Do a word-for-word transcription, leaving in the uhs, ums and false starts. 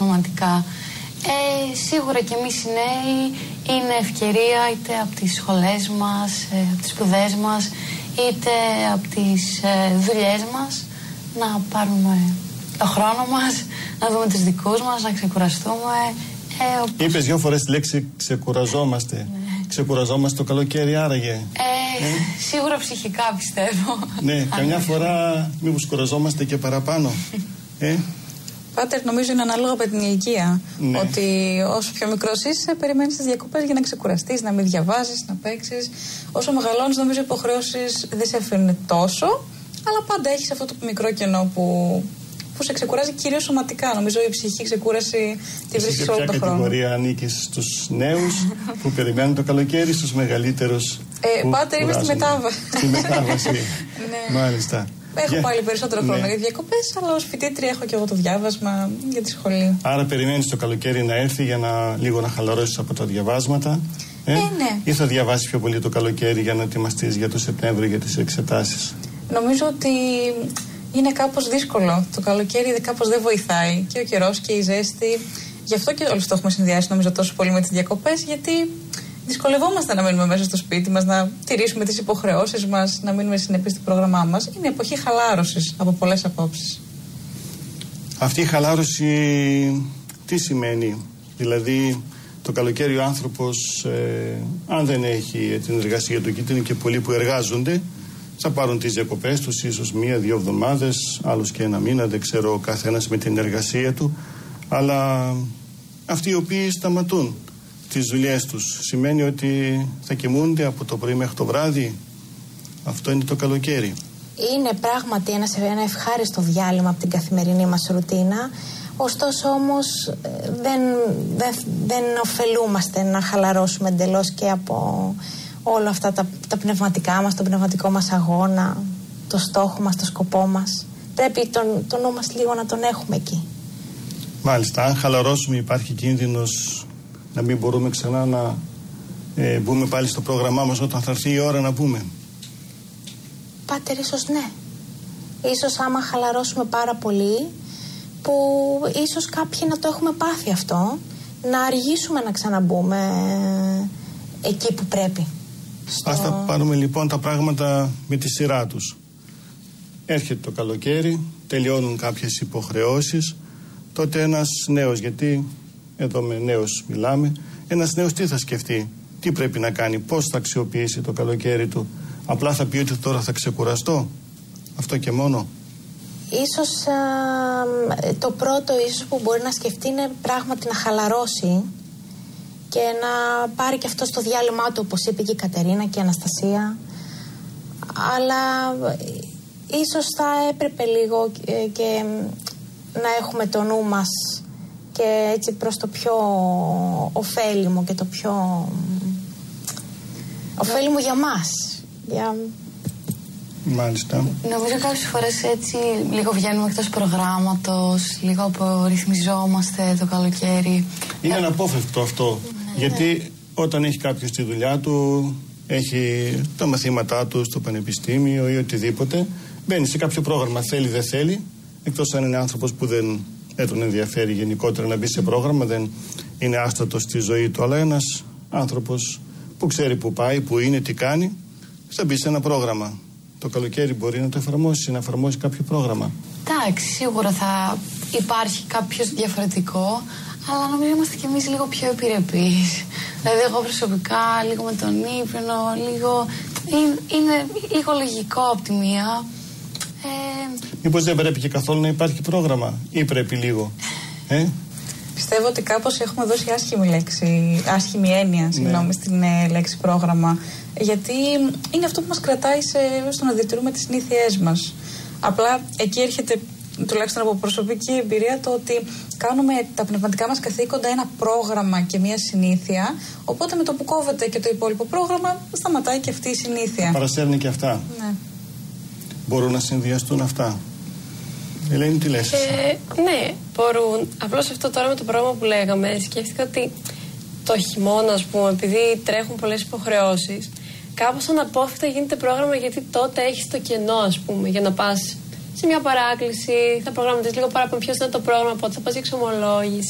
σωματικά. Ε, σίγουρα και εμείς οι νέοι είναι ευκαιρία είτε από τις σχολές μας, ε, από τις σπουδές μας, είτε από τις ε, δουλειές μας να πάρουμε το χρόνο μας, να δούμε τους δικούς μας, να ξεκουραστούμε. Ε, όπως... Είπες δυο φορές τη λέξη ξεκουραζόμαστε. Ναι. Ξεκουραζόμαστε το καλοκαίρι άραγε. Ε, ε? Σίγουρα ψυχικά πιστεύω. Ναι, καμιά φορά μήπως κουραζόμαστε και παραπάνω. ε? Πάτερ, νομίζω είναι ανάλογα με την ηλικία. Ναι. Ότι όσο πιο μικρός είσαι, περιμένεις τις διακοπές για να ξεκουραστείς, να μην διαβάζεις, να παίξεις. Όσο μεγαλώνεις, νομίζω οι υποχρεώσεις δεν σε αφήνουν τόσο, αλλά πάντα έχεις αυτό το μικρό κενό που, που σε ξεκουράζει κυρίως σωματικά. Νομίζω η ψυχική ξεκούραση τη βρίσκεις όλο τον χρόνο. Σε ποια κατηγορία ανήκεις, στους νέους που περιμένουν το καλοκαίρι, στους μεγαλύτερους? Ε, Πάτερ, είμαι στη μετάβαση. Στη μετάβαση. Ναι. Μάλιστα. Έχω yeah. πάλι περισσότερο χρόνο ναι. για διακοπές, αλλά ως φοιτήτρια έχω και εγώ το διάβασμα για τη σχολή. Άρα περιμένεις το καλοκαίρι να έρθει για να λίγο να χαλαρώσεις από τα διαβάσματα. Ε, ε ναι. Ή θα διαβάσεις πιο πολύ το καλοκαίρι για να ετοιμαστείς για το Σεπτέμβριο για τις εξετάσεις? Νομίζω ότι είναι κάπως δύσκολο. Το καλοκαίρι κάπως δεν βοηθάει. Και ο καιρός και η ζέστη. Γι' αυτό και όλους το έχουμε συνδυάσει νομίζω τόσο πολύ με τις διακοπές, γιατί δυσκολευόμαστε να μείνουμε μέσα στο σπίτι μας, να τηρήσουμε τις υποχρεώσεις μας, να μείνουμε συνεπείς στο πρόγραμμά μας. Είναι εποχή χαλάρωσης από πολλές απόψεις. Αυτή η χαλάρωση τι σημαίνει? Δηλαδή το καλοκαίρι ο άνθρωπος ε, αν δεν έχει την εργασία του, και είναι και πολλοί που εργάζονται, θα πάρουν τις διακοπές τους ίσως μία-δύο εβδομάδες, άλλους και ένα μήνα, δεν ξέρω, καθένας με την εργασία του. Αλλά αυτοί οι οποίοι σταματούν τις δουλειές τους, σημαίνει ότι θα κοιμούνται από το πρωί μέχρι το βράδυ. Αυτό είναι το καλοκαίρι. Είναι πράγματι ένα, ένα ευχάριστο διάλειμμα από την καθημερινή μας ρουτίνα. Ωστόσο όμως δεν, δεν, δεν ωφελούμαστε να χαλαρώσουμε εντελώς και από όλα αυτά τα, τα πνευματικά μας, τον πνευματικό μας αγώνα, το στόχο μας, το σκοπό μας. Πρέπει τον, το νου μας λίγο να τον έχουμε εκεί. Μάλιστα, αν χαλαρώσουμε υπάρχει κίνδυνος να μην μπορούμε ξανά να ε, μπούμε πάλι στο πρόγραμμά μας όταν θα έρθει η ώρα να μπούμε? Πάτερ, ίσως ναι. Ίσως άμα χαλαρώσουμε πάρα πολύ, που ίσως κάποιοι να το έχουμε πάθει αυτό, να αργήσουμε να ξαναμπούμε εκεί που πρέπει. Στο... Ας τα πάρουμε λοιπόν τα πράγματα με τη σειρά τους. Έρχεται το καλοκαίρι, τελειώνουν κάποιες υποχρεώσεις, τότε ένας νέος, γιατί εδώ με νέος μιλάμε, ένας νέος τι θα σκεφτεί, τι πρέπει να κάνει, πώς θα αξιοποιήσει το καλοκαίρι του? Απλά θα πει ότι τώρα θα ξεκουραστώ, αυτό και μόνο? Ίσως α, το πρώτο ίσως που μπορεί να σκεφτεί είναι πράγματι να χαλαρώσει και να πάρει και αυτό στο διάλειμμα του, όπως είπε και η Κατερίνα και η Αναστασία. Αλλά ίσως θα έπρεπε λίγο και, και να έχουμε το νου μας και έτσι προς το πιο ωφέλιμο και το πιο ωφέλιμο για μας. Για... Μάλιστα. Νομίζω κάποιες φορές έτσι λίγο βγαίνουμε εκτός προγράμματος, λίγο απορριθμιζόμαστε το καλοκαίρι. Είναι αναπόφευκτο αυτό, ναι, γιατί ναι. Όταν έχει κάποιος τη δουλειά του, έχει τα μαθήματά του στο πανεπιστήμιο ή οτιδήποτε, μπαίνει σε κάποιο πρόγραμμα, θέλει δεν θέλει, εκτός αν είναι άνθρωπος που δεν ε, τον ενδιαφέρει γενικότερα να μπει σε πρόγραμμα, δεν είναι άστατος στη ζωή του, αλλά ένας άνθρωπος που ξέρει που πάει, που είναι, τι κάνει, θα μπει σε ένα πρόγραμμα. Το καλοκαίρι μπορεί να το εφαρμόσει, να εφαρμόσει κάποιο πρόγραμμα. Εντάξει, σίγουρα θα υπάρχει κάποιο διαφορετικό, αλλά νομίζω είμαστε κι εμείς λίγο πιο επιρρεπείς. Δηλαδή, εγώ προσωπικά λίγο με τον ύπνο, λίγο. Είναι, είναι λίγο λογικό από τη μία. Ε... Μήπως δεν πρέπει και καθόλου να υπάρχει πρόγραμμα, ή πρέπει λίγο? Ε? Πιστεύω ότι κάπως έχουμε δώσει άσχημη λέξη, άσχημη έννοια, συγγνώμη, ναι. στην ε, λέξη πρόγραμμα. Γιατί είναι αυτό που μας κρατάει σε, στο να διατηρούμε τις συνήθειές μας. Απλά εκεί έρχεται, τουλάχιστον από προσωπική εμπειρία, το ότι κάνουμε τα πνευματικά μας καθήκοντα ένα πρόγραμμα και μια συνήθεια. Οπότε με το που κόβεται και το υπόλοιπο πρόγραμμα, σταματάει και αυτή η συνήθεια. Παρασέρνει και αυτά. Ναι. Μπορούν να συνδυαστούν αυτά? Ελένη, τι λες? Ε, ναι, μπορούν. Απλώς αυτό τώρα με το πρόγραμμα που λέγαμε, σκέφτηκα ότι το χειμώνα, ας πούμε, επειδή τρέχουν πολλές υποχρεώσεις, κάπως αναπόφευκτα γίνεται πρόγραμμα, γιατί τότε έχεις το κενό, ας πούμε, για να πας σε μια παράκληση, θα προγραμματίσεις λίγο παραπάνω ποιος είναι το πρόγραμμα, πότε θα πας για εξομολόγηση.